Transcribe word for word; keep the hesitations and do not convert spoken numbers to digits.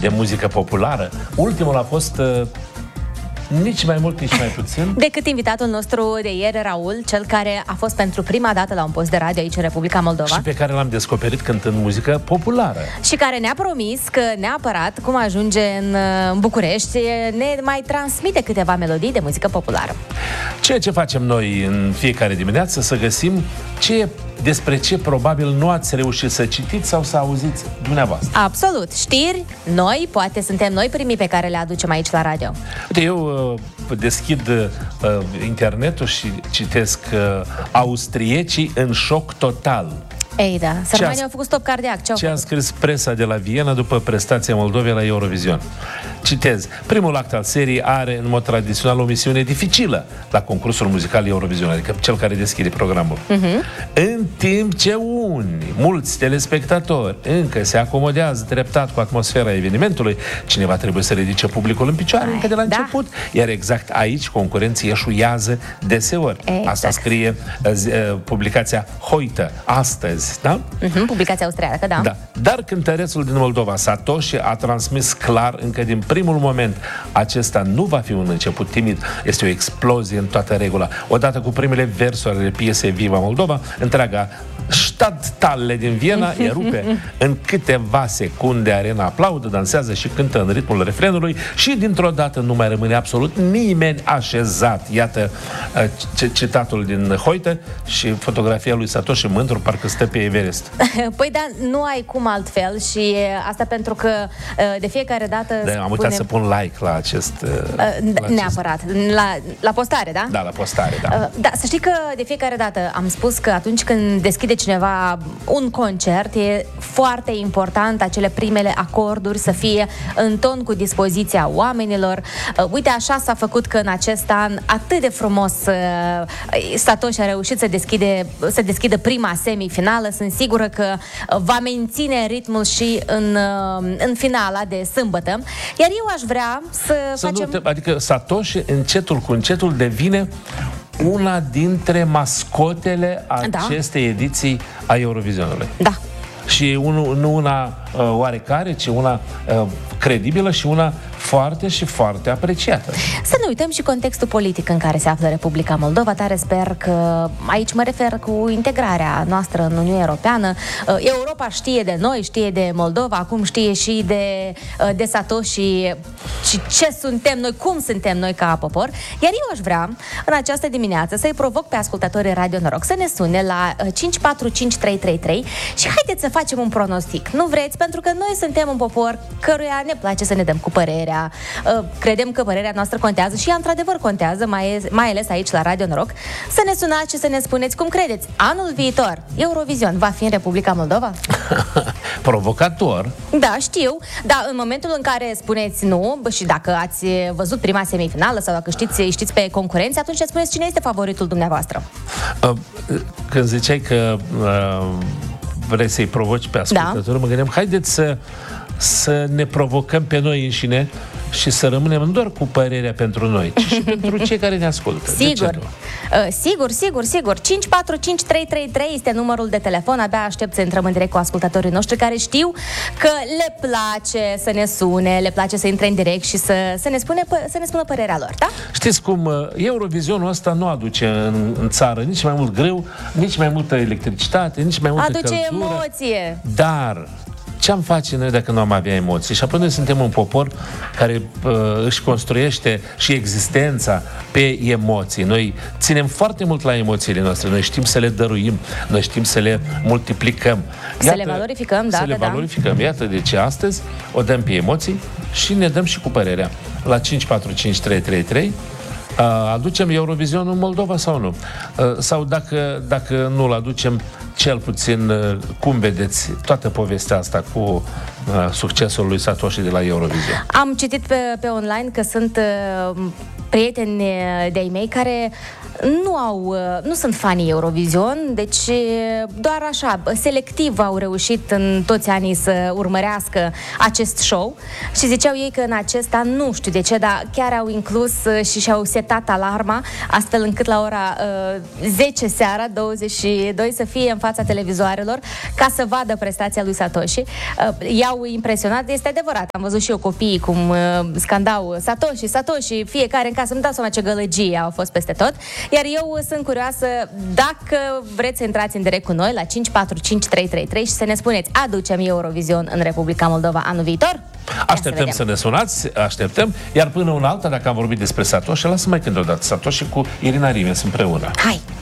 de muzică populară. Ultimul a fost uh, nici mai mult, nici mai puțin decât invitatul nostru de ieri, Raul, cel care a fost pentru prima dată la un post de radio aici în Republica Moldova. și pe care l-am descoperit cântând muzică populară. Și care ne-a promis că neapărat, cum ajunge în, în București, ne mai transmite câteva melodii de muzică populară. Ceea ce facem noi în fiecare dimineață, să găsim ce, despre ce probabil nu ați reușit să citiți sau să auziți dumneavoastră. Absolut. Știri, noi, poate suntem noi primii pe care le aducem aici la radio. Uite, eu uh, deschid uh, internetul și citesc uh, austriecii în șoc total. Ei, da. Sărmanii a, au făcut stop cardiac. Ce, ce a scris presa de la Viena după prestația Moldovei la Eurovision. Citez. Primul act al serii are, în mod tradițional, o misiune dificilă la concursul muzical Eurovision, adică cel care deschide programul. Uh-huh. În timp ce unii, mulți telespectatori, încă se acomodează treptat cu atmosfera evenimentului, cineva trebuie să ridice publicul în picioare Ai, încă de la da. început, iar exact aici concurenții eșuiază deseori. Exact. Asta scrie uh, publicația Heute, astăzi, da? Uh-huh, publicația austriacă, da. da. Dar cântărețul din Moldova, Satoshi, a transmis clar încă din primul moment: acesta nu va fi un început timid, este o explozie în toată regula. Odată cu primele versuri ale piesei Viva Moldova, întreaga Stadthalle din Viena erupe. În câteva secunde arena aplaudă, dansează și cântă în ritmul refrenului și dintr-o dată nu mai rămâne absolut nimeni așezat. Iată uh, citatul din Heute și fotografia lui Satoshi mândru, parcă stă pe Everest. Păi da, nu ai cum altfel și asta pentru că de fiecare dată da, am uitat să pun like la acest... Uh, la neapărat. Acest... La, la postare, da? Da, la postare, da. Uh, da, să știi că de fiecare dată am spus că atunci când deschide cineva un concert, e foarte important acele primele acorduri să fie în ton cu dispoziția oamenilor. Uh, uite, așa s-a făcut că în acest an atât de frumos uh, Satoshi a reușit să deschide, să deschidă prima semifinală. Sunt sigură că uh, va menține ritmul și în, uh, în finala de sâmbătă. Iar eu aș vrea să, să facem... Te, adică Satoshi încetul cu încetul devine una dintre mascotele acestei da. ediții a Eurovisionului. Da. Și unu, nu una uh, oarecare, ci una uh, credibilă și una foarte și foarte apreciată. Să nu uităm și contextul politic în care se află Republica Moldova. Tare sper că, aici mă refer cu integrarea noastră în Uniunea Europeană, Europa știe de noi, știe de Moldova, acum știe și de, de Satoshi și ce suntem noi, cum suntem noi ca popor. Iar eu aș vrea în această dimineață să-i provoc pe ascultătorii Radio Noroc să ne sune la cinci patru cinci trei trei trei și haideți să facem un pronostic. Nu vreți? Pentru că noi suntem un popor căruia ne place să ne dăm cu părerea. Credem că părerea noastră contează și ea într-adevăr contează, mai, mai ales aici la Radio Noroc. Să ne sunați și să ne spuneți cum credeți. Anul viitor, Eurovision va fi în Republica Moldova? Provocator. Da, știu, dar în momentul în care spuneți nu și dacă ați văzut prima semifinală sau dacă știți, știți pe concurenți, atunci ne spuneți cine este favoritul dumneavoastră. Când ziceai că uh, vrei să-i provoci pe ascultători, da. mă gândeam, haideți să să ne provocăm pe noi înșine și să rămânem nu doar cu părerea pentru noi, ci și pentru cei care ne ascultă. Sigur, uh, sigur, sigur, sigur. cinci patru cinci trei trei trei este numărul de telefon. Abia aștept să intrăm în direct cu ascultătorii noștri care știu că le place să ne sune, le place să intre în direct și să, să, ne, spune, să ne spună părerea lor, da? Știți cum Eurovizionul ăsta nu aduce în, în țară nici mai mult grâu, nici mai multă electricitate, nici mai multă aduce căldură. emoție. Dar ce-am face noi dacă nu am avea emoții? Și apoi noi suntem un popor care uh, își construiește și existența pe emoții. Noi ținem foarte mult la emoțiile noastre. Noi știm să le dăruim, noi știm să le multiplicăm. Iată, să le valorificăm, da, Să da, le valorificăm. Da. Iată de ce astăzi o dăm pe emoții și ne dăm și cu părerea. La cinci patru cinci trei trei trei uh, aducem Eurovizionul în Moldova sau nu? Uh, sau dacă, dacă nu-l aducem, cel puțin, cum vedeți toată povestea asta cu uh, succesul lui Satoshi de la Eurovision? Am citit pe, pe online că sunt uh, prieteni de-ai mei care nu au, nu sunt fanii Eurovision, deci doar așa, selectiv au reușit în toți anii să urmărească acest show și ziceau ei că în acesta, nu știu de ce, dar chiar au inclus și și-au setat alarma, astfel încât la ora uh, zece seara, douăzeci și doi, să fie în fața televizoarelor ca să vadă prestația lui Satoshi. Uh, i-au impresionat, este adevărat, am văzut și eu copiii cum uh, scandau Satoshi, Satoshi, fiecare în casă, nu dau seama ce gălăgie au fost peste tot. Iar eu sunt curioasă dacă vreți să intrați în direct cu noi la cinci patru cinci trei trei trei și să ne spuneți, aducem Eurovision în Republica Moldova anul viitor? Așteptăm să, să ne sunați, așteptăm. Iar până una alta, dacă am vorbit despre Satoshi, lasă mai când odată Satoshi cu Irina Rimes împreună. Hai!